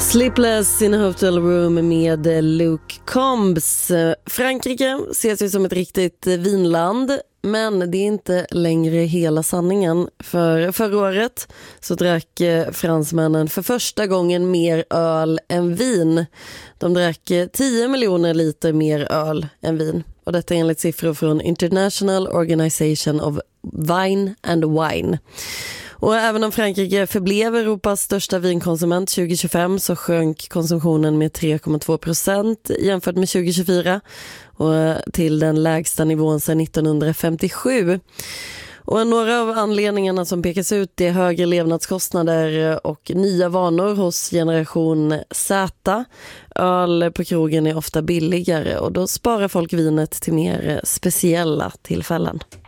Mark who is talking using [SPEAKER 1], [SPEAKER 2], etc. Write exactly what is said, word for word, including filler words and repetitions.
[SPEAKER 1] Sleepless in a hotel room med Luke Combs. Frankrike ses ju som ett riktigt vinland, men det är inte längre hela sanningen. För förra året så drack fransmännen för första gången mer öl än vin. De drack tio miljoner liter mer öl än vin. Och detta är enligt siffror från International Organization of Wine and Wine. Och även om Frankrike förblev Europas största vinkonsument tjugo tjugofem så sjönk konsumtionen med tre komma två procent jämfört med tjugo tjugofyra och till den lägsta nivån sedan nittonhundrafemtiosju. Och några av anledningarna som pekas ut är högre levnadskostnader och nya vanor hos generation Z. Öl på krogen är ofta billigare och då sparar folk vinet till mer speciella tillfällen.